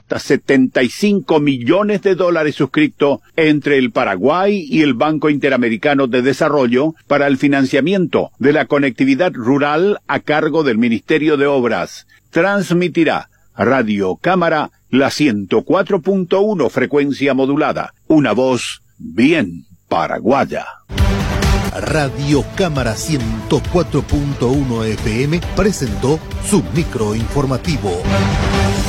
hasta $75 millones suscrito entre el Paraguay y el Banco Interamericano de Desarrollo para el financiamiento de la conectividad rural a cargo del Ministerio de Obras. Transmitirá Radio Cámara la 104.1 frecuencia modulada. Una voz bien paraguaya. Radio Cámara 104.1 FM presentó su micro informativo.